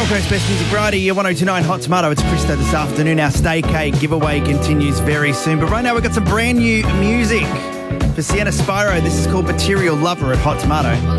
Coast Best Music Variety, your 1029 Hot Tomato. It's Christo this afternoon. Our Stay Cake giveaway continues very soon. But right now we've got some brand new music for Sienna Spyro. This is called Material Lover at Hot Tomato.